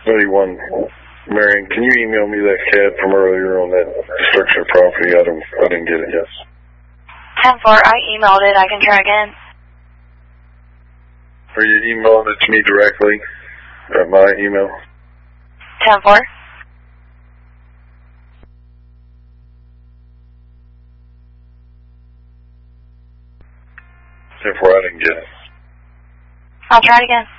91. Marion, can you email me that CAD from earlier on that destruction of property? I didn't get it yet. 10-4, I emailed it. I can try again. Are you emailing it to me directly at my email? 10-4. 10-4, I didn't get it. I'll try it again.